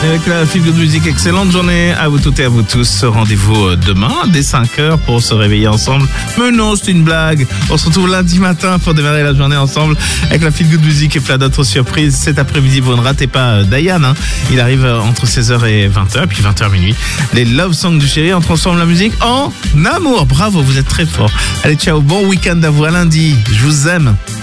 Avec la Feel Good Music, excellente journée à vous toutes et à vous tous. Rendez-vous demain dès 5h pour se réveiller ensemble. Mais non, c'est une blague. On se retrouve lundi matin pour démarrer la journée ensemble avec la Feel Good Music et plein d'autres surprises. Cet après-midi, vous ne ratez pas Diane. Il arrive entre 16h et 20h, puis 20h minuit. Les Love Songs du chéri, on transforme la musique en amour. Bravo, vous êtes très fort. Allez, ciao, bon week-end à vous, à lundi. Je vous aime.